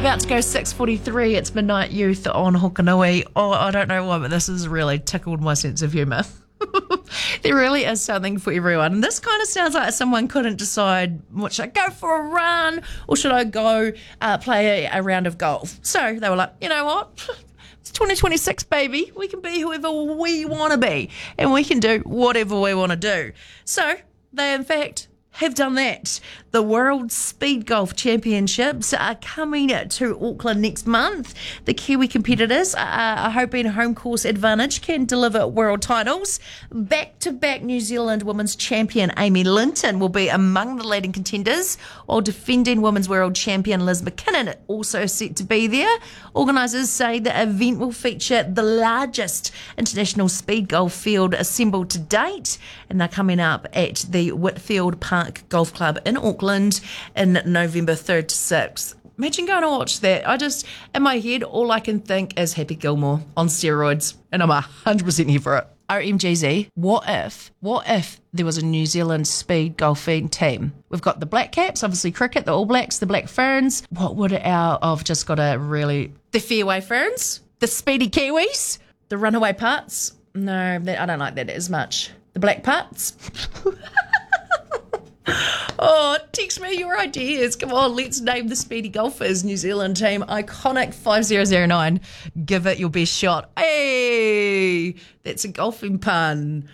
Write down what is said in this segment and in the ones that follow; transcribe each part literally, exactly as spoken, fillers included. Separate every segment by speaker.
Speaker 1: About to go six forty-three. It's Midnight Youth on Hokanui. Oh, I don't know why, but this has really tickled my sense of humour. There really is something for everyone. This kind of sounds like someone couldn't decide, what, should I go for a run or should I go uh, play a, a round of golf? So they were like, you know what? It's twenty twenty-six, baby. We can be whoever we want to be and we can do whatever we want to do. So they, in fact, have done that. The World Speed Golf Championships are coming to Auckland next month. The Kiwi competitors are hoping Home Course Advantage can deliver world titles. Back-to-back New Zealand women's champion Amy Linton will be among the leading contenders, while defending women's world champion Liz McKinnon also set to be there. Organisers say the event will feature the largest international speed golf field assembled to date, and they're coming up at the Whitfield Park Golf Club in Auckland in November third to sixth. Imagine going to watch that. I just, in my head, all I can think is Happy Gilmore on steroids, and I'm one hundred percent here for it. O M G Z, what if, what if there was a New Zealand speed golfing team? We've got the Black Caps, obviously cricket, the All Blacks, the Black Ferns. What would our, I've just got a really, the Fairway Ferns, the Speedy Kiwis, the Runaway Putts. No, that, I don't like that as much. The Black Putts. Oh, text me your ideas. Come on, let's name the Speedy Golfers New Zealand team. Iconic five zero zero nine. Give it your best shot. Hey, that's a golfing pun.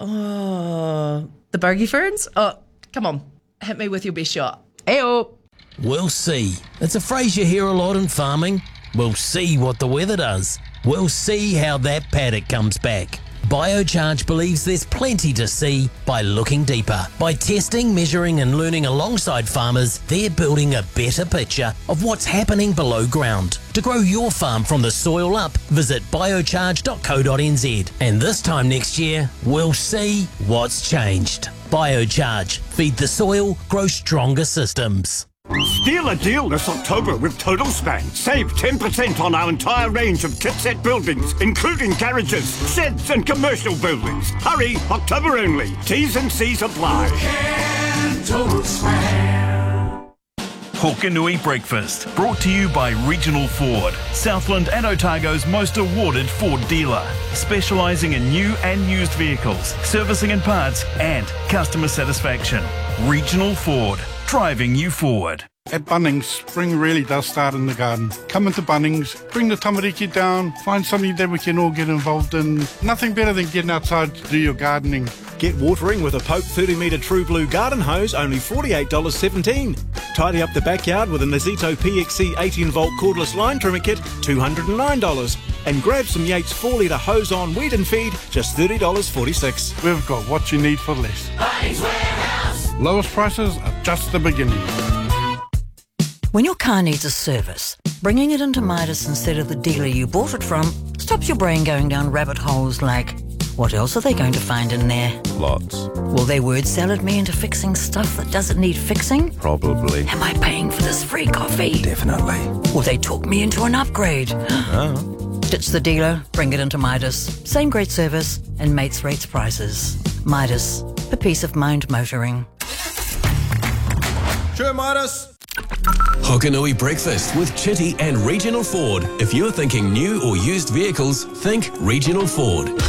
Speaker 1: Oh, the Bogey Ferns? Oh, come on. Hit me with your best shot. Ayo.
Speaker 2: We'll see. It's a phrase you hear a lot in farming. We'll see what the weather does. We'll see how that paddock comes back. Biocharge believes there's plenty to see by looking deeper. By testing, measuring and learning alongside farmers, they're building a better picture of what's happening below ground. To grow your farm from the soil up, visit biocharge dot co dot n z. And this time next year, we'll see what's changed. Biocharge. Feed the soil, grow stronger systems.
Speaker 3: Steal a deal this October with Total Span. Save ten percent on our entire range of kitset buildings, including garages, sheds and commercial buildings. Hurry, October only. T's and C's apply.
Speaker 4: Total Span.
Speaker 5: Hokanui Breakfast, brought to you by Regional Ford, Southland and Otago's most awarded Ford dealer, specialising in new and used vehicles, servicing and parts, and customer satisfaction. Regional Ford, driving you forward.
Speaker 6: At Bunnings, spring really does start in the garden. Come into Bunnings, bring the tamariki down, find something that we can all get involved in. Nothing better than getting outside to do your gardening.
Speaker 7: Get watering with a Pope thirty metre True Blue garden hose, only forty-eight dollars seventeen. Tidy up the backyard with a Nazito P X C eighteen volt cordless line trimmer kit, two hundred nine dollars. And grab some Yates four litre hose on weed and feed, just thirty dollars forty-six.
Speaker 6: We've got what you need for less.
Speaker 4: Bunnings Warehouse.
Speaker 6: Lowest prices are just the beginning.
Speaker 8: When your car needs a service, bringing it into Midas instead of the dealer you bought it from stops your brain going down rabbit holes like, what else are they going to find in there?
Speaker 9: Lots.
Speaker 8: Will they word salad me into fixing stuff that doesn't need fixing?
Speaker 9: Probably.
Speaker 8: Am I paying for this free coffee?
Speaker 9: Definitely.
Speaker 8: Will they talk me into an upgrade?
Speaker 9: Oh.
Speaker 8: Ditch the dealer, bring it into Midas. Same great service and mates rates prices. Midas, for peace of mind motoring.
Speaker 9: Sure, Midas.
Speaker 10: Hokanui Breakfast with Chitty and Regional Ford. If you're thinking new or used vehicles, think Regional Ford.